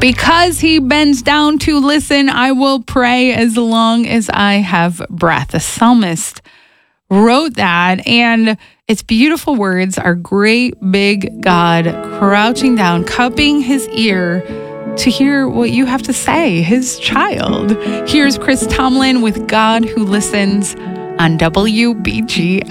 Because he bends down to listen, I will pray as long as I have breath. The psalmist wrote that, and its beautiful words are great big God crouching down, cupping his ear to hear what you have to say, his child. Here's Chris Tomlin with God Who Listens on WBGI.